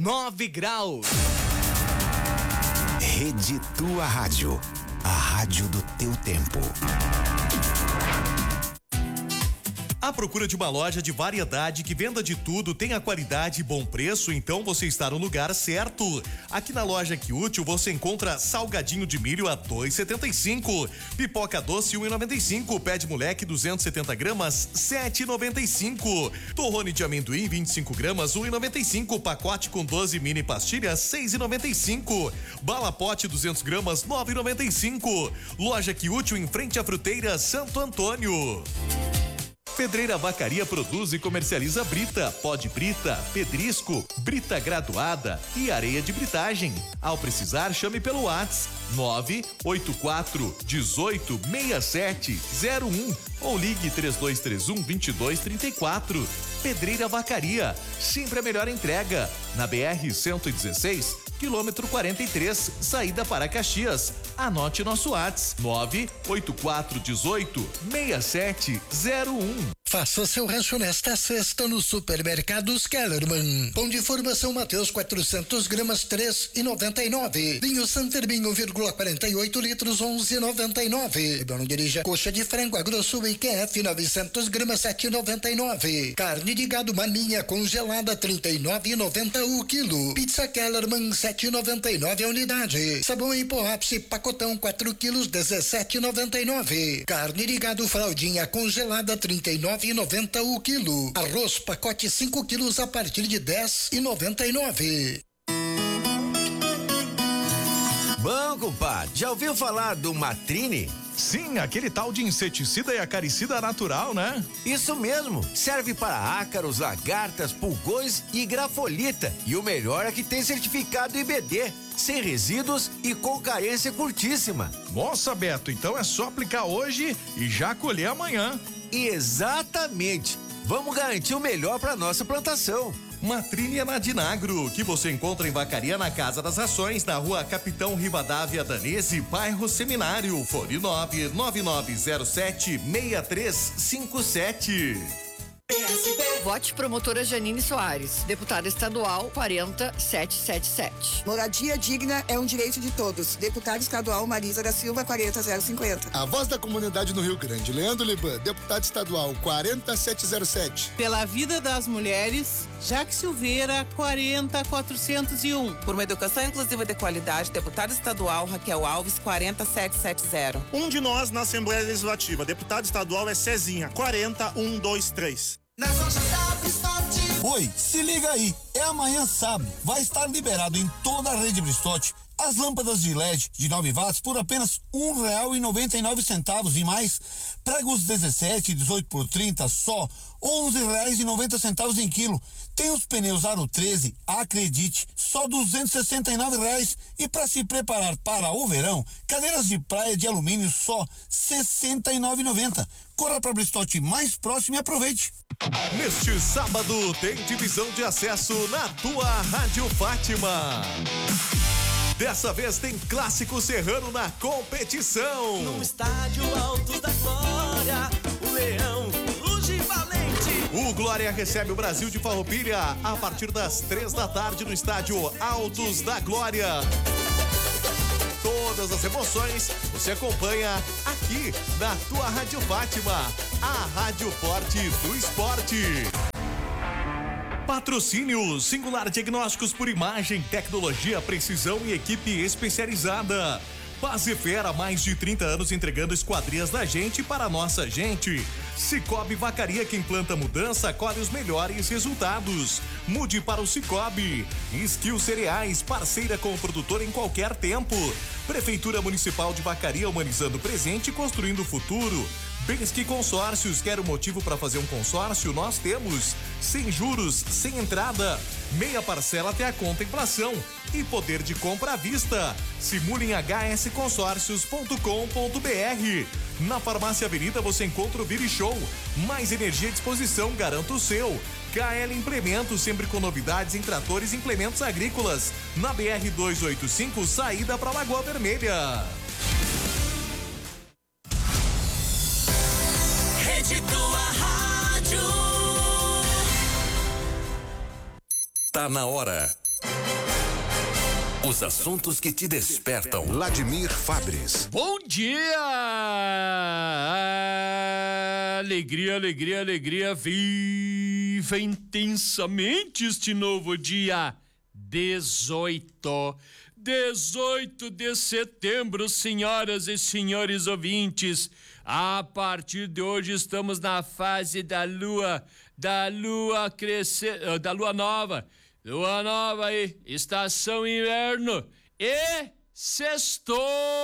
9 graus. Rede Tua Rádio, a rádio do teu tempo. À procura de uma loja de variedade que venda de tudo, tenha qualidade e bom preço? Então você está no lugar certo. Aqui na loja Que Útil você encontra salgadinho de milho a 2,75, pipoca doce 1,95, pé de moleque 270 gramas 7,95, torrone de amendoim 25 gramas 1,95, pacote com 12 mini pastilhas 6,95, bala pote 200 gramas 9,95. Loja Que Útil em frente à Fruteira Santo Antônio. Pedreira Vacaria produz e comercializa brita, pó de brita, pedrisco, brita graduada e areia de britagem. Ao precisar, chame pelo WhatsApp 984 18 6701 ou ligue 3231-2234. Pedreira Vacaria, sempre a melhor entrega. Na BR-116, quilômetro 43, saída para Caxias. Anote nosso WhatsApp 984 18 6701. Faça seu rancho nesta sexta no Supermercados Kellerman. Pão de formação Mateus 400 gramas 3,99. Vinho Santermin 1,48 litros 11,99. Não dirija coxa de frango Agrosul IQF 900 gramas 7,99. Carne de gado maninha congelada 39,90 o quilo. Pizza Kellerman 7,99 a unidade. Sabão em pó ápice pacotão 4 quilos 17,99. Carne de gado fraldinha congelada 39,90 o quilo. Arroz pacote 5 quilos a partir de 10,99. Bom, compadre, já ouviu falar do Matrine? Sim, aquele tal de inseticida e acaricida natural, né? Isso mesmo, serve para ácaros, lagartas, pulgões e grafolita. E o melhor é que tem certificado IBD, sem resíduos e com carência curtíssima. Nossa, Beto, então é só aplicar hoje e já colher amanhã. Exatamente, vamos garantir o melhor para nossa plantação. Matrine é na Dinagro, que você encontra em Vacaria na Casa das Ações, na rua Capitão Rivadavia Danese, bairro Seminário, fone 999076357. Vote promotora Janine Soares, deputada estadual 40777. Moradia digna é um direito de todos. Deputada estadual Marisa da Silva 40050. A voz da comunidade no Rio Grande, Leandro Liban, deputado estadual 40707. Pela vida das mulheres, Jaque Silveira 40401. Por uma educação inclusiva de qualidade, deputada estadual Raquel Alves 40770. Um de nós na Assembleia Legislativa, deputado estadual é Cezinha 40123. Oi, se liga aí, é amanhã sábado, vai estar liberado em toda a rede Bristote as lâmpadas de LED de 9 watts por apenas R$1,99 e mais, pregos 17 e 18 por 30 só R$11,90 em quilo. Tem os pneus Aro 13, acredite, só R$269 e para se preparar para o verão, cadeiras de praia de alumínio só R$69,90. Corra para Bristote mais próximo e aproveite. Neste sábado tem divisão de acesso na tua Rádio Fátima. Dessa vez tem clássico serrano na competição. No estádio Altos da Glória, o Leão ruge valente. O Glória recebe o Brasil de Farroupilha a partir das 3 da tarde no estádio Altos da Glória. Todas as emoções você acompanha aqui na tua Rádio Fátima, a Rádio Forte do Esporte. Patrocínio Singular Diagnósticos por Imagem, Tecnologia, Precisão e equipe especializada. Pazefera, mais de 30 anos entregando esquadrias da gente para a nossa gente. Cicobi Vacaria, quem planta mudança, colhe os melhores resultados. Mude para o Cicobi. Skill Cereais, parceira com o produtor em qualquer tempo. Prefeitura Municipal de Vacaria, humanizando o presente e construindo o futuro. Bensky Consórcios, quer um motivo para fazer um consórcio? Nós temos. Sem juros, sem entrada, meia parcela até a contemplação e poder de compra à vista. Simule em hsconsórcios.com.br. Na Farmácia Avenida você encontra o Viri Show. Mais energia à disposição, garanta o seu. KL Implementos, sempre com novidades em tratores e implementos agrícolas. Na BR 285, saída para Lagoa Vermelha. Rede Tua Rádio. Tá na hora. Os assuntos que te despertam. Vladimir Fabres. Bom dia! Alegria, alegria, alegria. Viva intensamente este novo dia. 18 de setembro, senhoras e senhores ouvintes. A partir de hoje estamos na fase da lua crescer, da lua nova. Lua nova aí, estação inverno e sextou!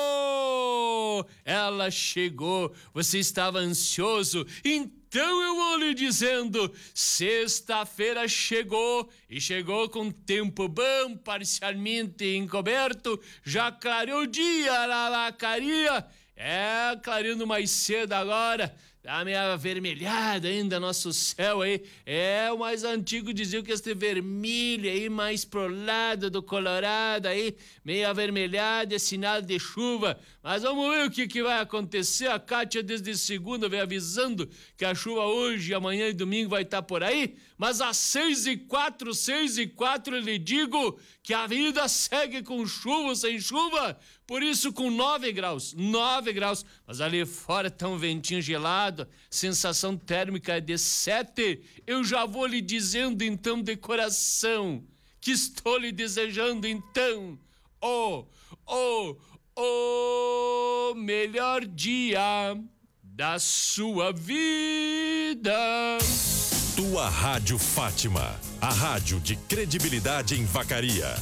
Ela chegou, você estava ansioso, então eu vou lhe dizendo, sexta-feira chegou e chegou com tempo bom, parcialmente encoberto, já clareou o dia na vacaria, clareando mais cedo agora. Tá meio avermelhado ainda nosso céu aí. O mais antigo dizia que este vermelho aí mais pro lado do Colorado aí, meio avermelhado, é sinal de chuva. Mas vamos ver o que vai acontecer. A Kátia desde segunda vem avisando que a chuva hoje, amanhã e domingo vai estar por aí. Mas às 6:04 eu lhe digo que a vida segue com chuva ou sem chuva. Por isso com 9 graus, mas ali fora tá um ventinho gelado, sensação térmica é de 7, eu já vou lhe dizendo então de coração, que estou lhe desejando então, o melhor dia da sua vida. Tua Rádio Fátima, a rádio de credibilidade em Vacaria.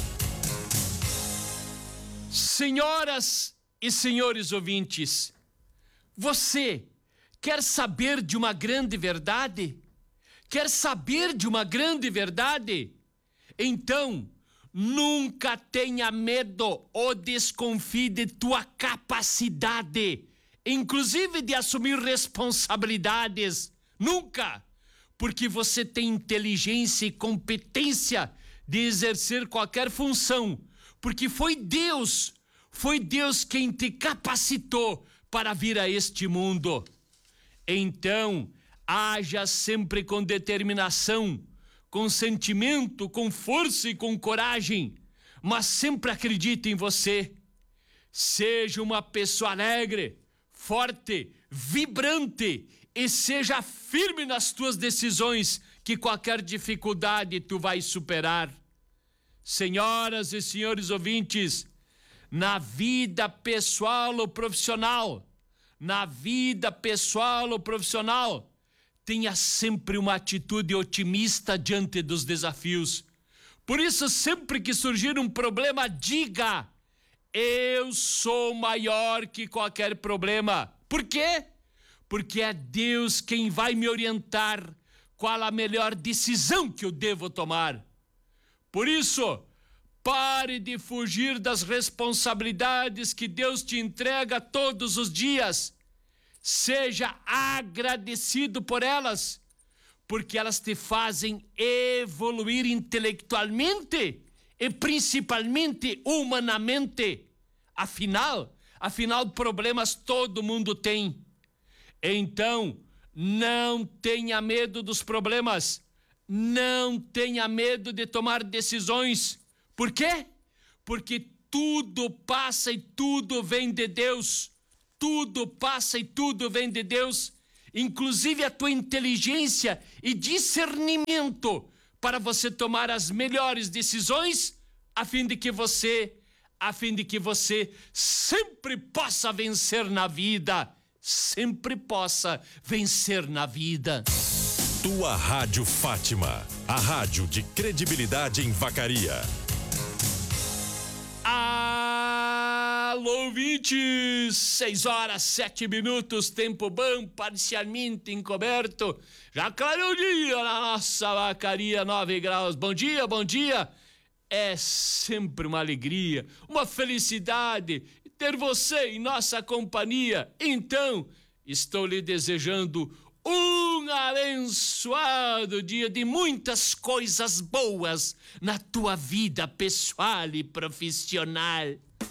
Senhoras e senhores ouvintes, você quer saber de uma grande verdade? Quer saber de uma grande verdade? Então, nunca tenha medo ou desconfie de tua capacidade, inclusive de assumir responsabilidades. Nunca! Porque você tem inteligência e competência de exercer qualquer função. Porque foi Deus quem te capacitou para vir a este mundo. Então, haja sempre com determinação, com sentimento, com força e com coragem, mas sempre acredite em você. Seja uma pessoa alegre, forte, vibrante e seja firme nas tuas decisões, que qualquer dificuldade tu vai superar. Senhoras e senhores ouvintes, na vida pessoal ou profissional, tenha sempre uma atitude otimista diante dos desafios. Por isso, sempre que surgir um problema, diga: eu sou maior que qualquer problema. Por quê? Porque é Deus quem vai me orientar qual a melhor decisão que eu devo tomar. Por isso, pare de fugir das responsabilidades que Deus te entrega todos os dias. Seja agradecido por elas, porque elas te fazem evoluir intelectualmente e principalmente humanamente. Afinal, problemas todo mundo tem. Então, não tenha medo dos problemas. Não tenha medo de tomar decisões. Por quê? Porque tudo passa e tudo vem de Deus. Tudo passa e tudo vem de Deus. Inclusive a tua inteligência e discernimento para você tomar as melhores decisões, a fim de que você sempre possa vencer na vida. Sempre possa vencer na vida. Tua Rádio Fátima, a rádio de credibilidade em Vacaria. Alô, ouvintes! 6:07, tempo bom, parcialmente encoberto. Já clareou o dia na nossa Vacaria, 9 graus. Bom dia, bom dia! É sempre uma alegria, uma felicidade ter você em nossa companhia. Então, estou lhe desejando um abençoado dia de muitas coisas boas na tua vida pessoal e profissional.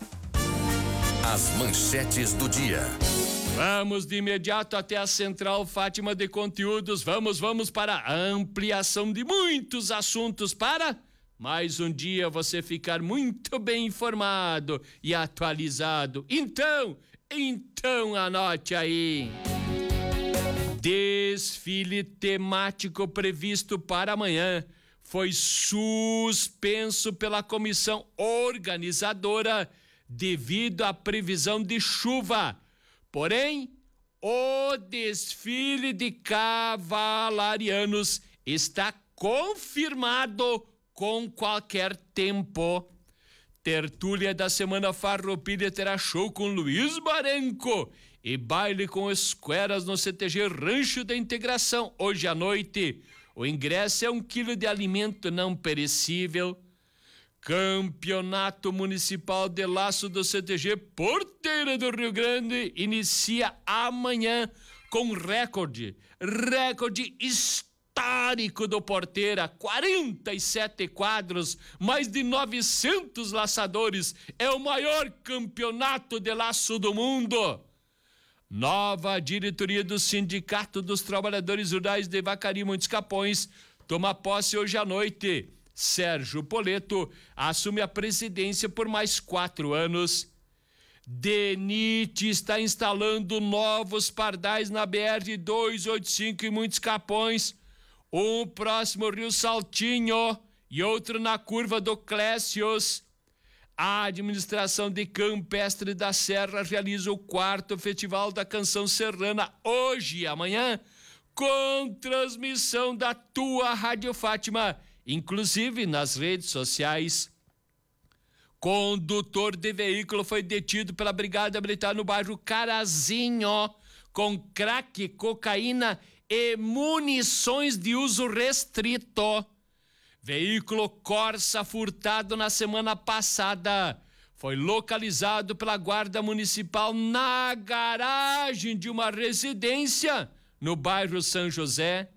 As manchetes do dia. Vamos de imediato até a Central Fátima de Conteúdos. Vamos para a ampliação de muitos assuntos para mais um dia você ficar muito bem informado e atualizado. Então anote aí. Desfile temático previsto para amanhã foi suspenso pela comissão organizadora devido à previsão de chuva. Porém, o desfile de cavalarianos está confirmado com qualquer tempo. Tertúlia da Semana Farroupilha terá show com Luiz Marenco e baile com esqueras no CTG Rancho da Integração hoje à noite. O ingresso é 1 quilo de alimento não perecível. Campeonato Municipal de Laço do CTG Porteira do Rio Grande inicia amanhã com recorde histórico do Porteira, 47 quadros, mais de 900 laçadores, é o maior campeonato de laço do mundo. Nova diretoria do Sindicato dos Trabalhadores Rurais de Vacaria e Montes Capões toma posse hoje à noite. Sérgio Poleto assume a presidência por mais 4 anos. DENIT está instalando novos pardais na BR-285 em Montes Capões, um próximo Rio Saltinho e outro na curva do Clécios. A administração de Campestre da Serra realiza o 4º Festival da Canção Serrana hoje e amanhã, com transmissão da tua Rádio Fátima, inclusive nas redes sociais. Condutor de veículo foi detido pela Brigada Militar no bairro Carazinho, com crack, cocaína e munições de uso restrito. Veículo Corsa furtado na semana passada foi localizado pela Guarda Municipal na garagem de uma residência no bairro São José.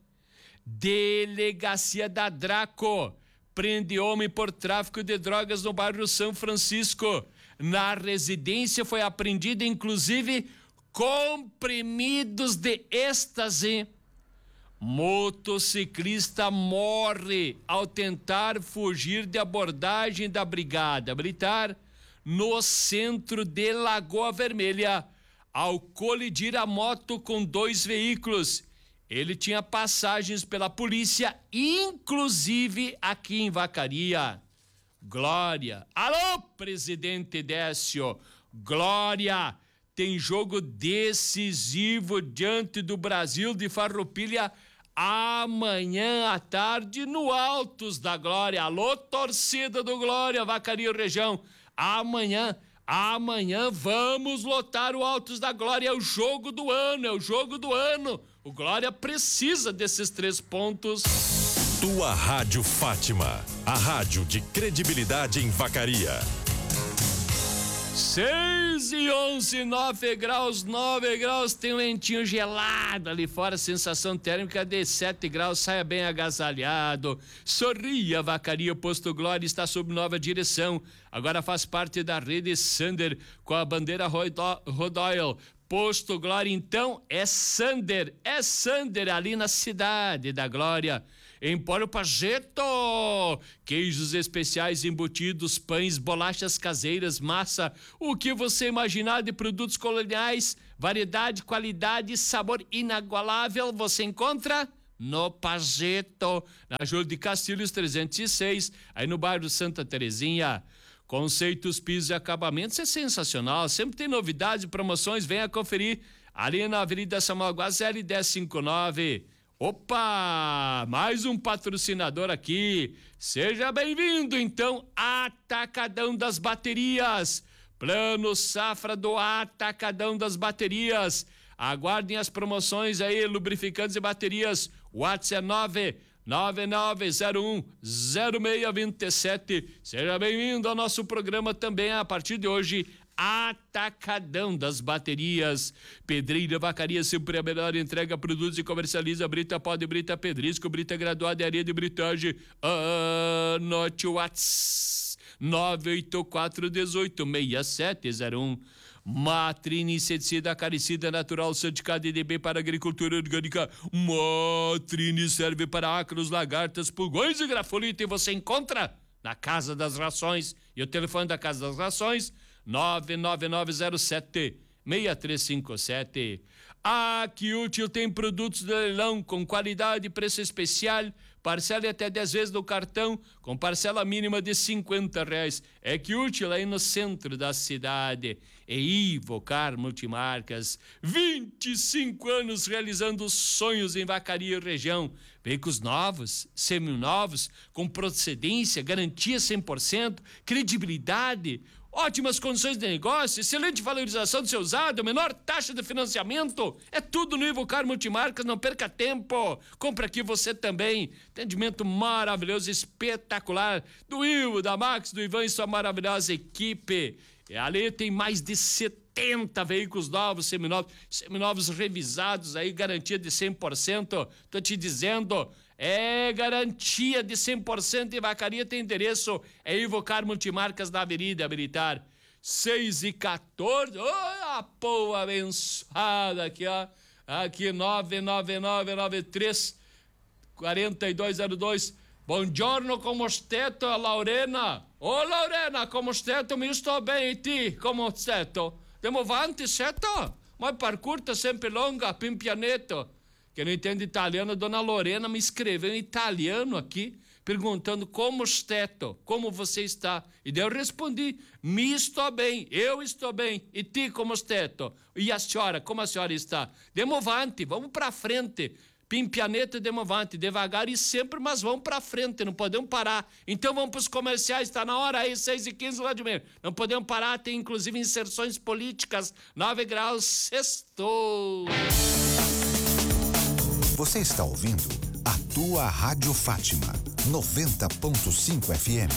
Delegacia da Draco prende homem por tráfico de drogas no bairro São Francisco. Na residência foi apreendido inclusive comprimidos de êxtase. Motociclista morre ao tentar fugir de abordagem da Brigada Militar no centro de Lagoa Vermelha, ao colidir a moto com 2 veículos. Ele tinha passagens pela polícia, inclusive aqui em Vacaria. Glória. Alô, presidente Décio. Glória. Tem jogo decisivo diante do Brasil de Farroupilha amanhã à tarde no Altos da Glória. Alô, torcida do Glória, Vacaria região. Amanhã vamos lotar o Altos da Glória. É o jogo do ano. O Glória precisa desses 3 pontos. Tua Rádio Fátima, a rádio de credibilidade em Vacaria. 6:11, 9 graus, tem um ventinho gelado ali fora, sensação térmica de 7 graus, saia bem agasalhado, sorria. Vacaria, Posto Glória está sob nova direção, agora faz parte da rede Sander, com a bandeira Rodoyle. Posto Glória, então, é Sander ali na Cidade da Glória. Empório Pajeto, queijos especiais, embutidos, pães, bolachas caseiras, massa, o que você imaginar de produtos coloniais, variedade, qualidade, sabor inagualável, você encontra no Pajeto, na Júlio de Castilhos 306, aí no bairro Santa Terezinha. Conceitos, pisos e acabamentos é sensacional, sempre tem novidades e promoções, venha conferir ali na Avenida Samuel Guazelli 1059. Opa, mais um patrocinador aqui, seja bem-vindo então, Atacadão das Baterias, Plano Safra do Atacadão das Baterias, aguardem as promoções aí, lubrificantes e baterias, WhatsApp 999010627, seja bem-vindo ao nosso programa também a partir de hoje, Atacadão das Baterias. Pedreira Vacaria, sempre a melhor entrega, produtos e comercializa brita, pó de brita, pedrisco, brita graduada e areia de britagem. Anote o WhatsApp 984186701. Matrine inseticida acaricida natural certificado IDB para agricultura orgânica. Matrine serve para ácaros, lagartas, pulgões e grafolita, e você encontra na Casa das Rações. E o telefone da Casa das Rações, 99907-6357. A Quiútil tem produtos de leilão com qualidade e preço especial. Parcela até 10 vezes no cartão, com parcela mínima de R$50. É Quiútil aí no centro da cidade. E Ivocar Multimarcas, 25 anos realizando sonhos em Vacaria e região. Veículos novos, seminovos, com procedência, garantia 100%, credibilidade, ótimas condições de negócio, excelente valorização do seu usado, menor taxa de financiamento. É tudo no Ivocar Multimarcas, não perca tempo. Compra aqui você também. Atendimento maravilhoso, espetacular. Do Ivo, da Max, do Ivan e sua maravilhosa equipe. E ali tem mais de 70 veículos novos, seminovos revisados aí, garantia de 100%. Tô te dizendo, é garantia de 100%. E Vacaria tem endereço, é Ivocar Multimarcas da Avenida Militar 614. Olha, pô, abençoada aqui, ó. Aqui, 99993-4202. Buongiorno, como stetto, Lorena? Ô, Lorena, como stetto? Mi sto bene, e ti, como stetto? Andiamo avanti, certo? Ma percurta sempre longa, pimpianeto. Quem não entende italiano, dona Lorena me escreveu em italiano aqui, perguntando como stetto, como você está. E daí eu respondi, mi estou bem, eu estou bem. E ti, como stetto? E a senhora, como a senhora está? Andiamo avanti, vamos pra frente. Pimpianeta e demovante, devagar e sempre, mas vamos pra frente, não podemos parar. Então vamos pros comerciais, tá na hora aí, 6h15 lá de meio. Não podemos parar, tem inclusive inserções políticas, 9 graus, sextou. Você está ouvindo a tua Rádio Fátima, 90.5 FM.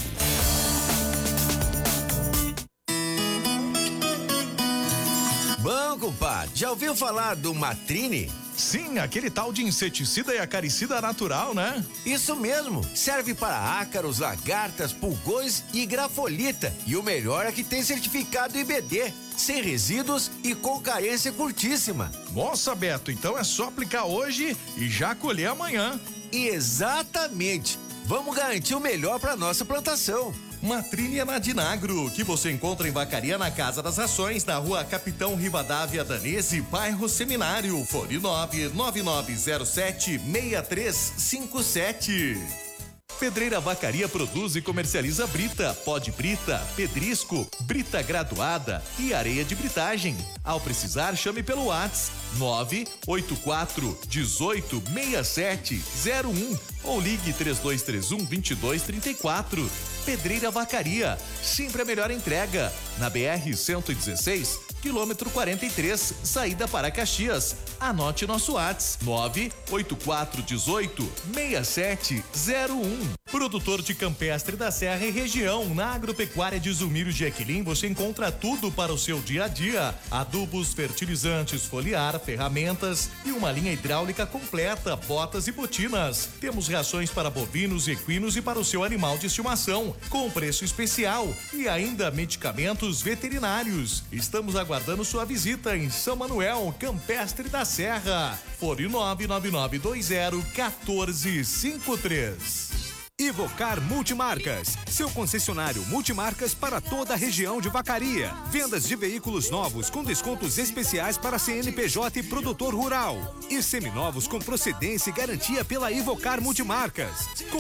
Bom, compadre, já ouviu falar do Matrine? Sim, aquele tal de inseticida e acaricida natural, né? Isso mesmo, serve para ácaros, lagartas, pulgões e grafolita. E o melhor é que tem certificado IBD, sem resíduos e com carência curtíssima. Nossa, Beto, então é só aplicar hoje e já colher amanhã. Exatamente, vamos garantir o melhor para nossa plantação. Matrine é na Dinagro, que você encontra em Vacaria na Casa das Rações, na rua Capitão Rivadavia Danese, bairro Seminário, fone 99907-6357. Pedreira Vacaria produz e comercializa brita, pó de brita, pedrisco, brita graduada e areia de britagem. Ao precisar, chame pelo WhatsApp 984 18 6701 ou ligue 3231-2234. Pedreira Vacaria, sempre a melhor entrega. Na BR-116, quilômetro 43, saída para Caxias. Anote nosso WhatsApp 98418-6701. Produtor de campestre da Serra e região. Na Agropecuária de Zumiro de Equilim você encontra tudo para o seu dia a dia: adubos, fertilizantes, foliar, ferramentas e uma linha hidráulica completa, botas e botinas. Temos rações para bovinos, equinos e para o seu animal de estimação, com preço especial, e ainda medicamentos veterinários. Estamos aguardando sua visita em São Manuel, Campestre da Serra. Fone 99920-1453. Ivocar Multimarcas, seu concessionário multimarcas para toda a região de Vacaria. Vendas de veículos novos com descontos especiais para CNPJ e produtor rural. E seminovos com procedência e garantia pela Ivocar Multimarcas.